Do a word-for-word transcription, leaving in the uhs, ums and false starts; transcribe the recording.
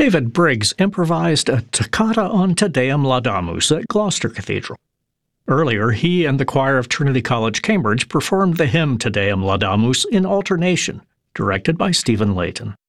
David Briggs improvised a toccata on Te Deum Laudamus at Gloucester Cathedral. Earlier, he and the choir of Trinity College, Cambridge performed the hymn Te Deum Laudamus in alternation, directed by Stephen Layton.